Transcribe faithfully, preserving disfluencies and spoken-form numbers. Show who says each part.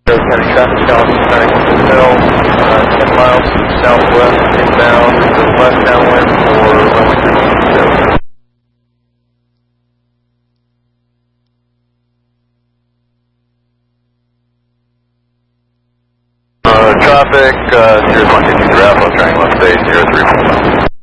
Speaker 1: County traffic count starting with the hill, uh, ten miles to the southwest, inbound, to the west downwind for runway three one two. Uh, traffic, uh, zero one two two, Raffle, triangle on stage, zero three one.